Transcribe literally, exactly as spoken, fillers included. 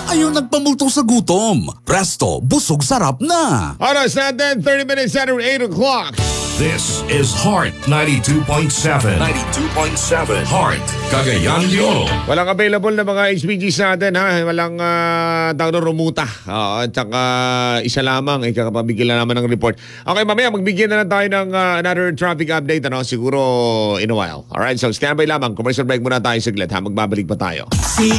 Ayaw nagpamulto sa gutom. Presto, busog sarap na. Oras natin, thirty minutes after eight o'clock. This is Heart ninety-two point seven. ninety-two point seven. Heart, Cagayan de Oro. Walang available na mga H P Gs natin, ha? Walang uh, tawag na rumuta. Uh, at saka isa lamang, ikakapabigyan na naman ng report. Okay, mamaya magbigyan na lang tayo ng uh, another traffic update, ano? Siguro in a while. Alright, so standby lamang. Commercial break muna tayo saglit, ha? Magbabalik pa tayo. Si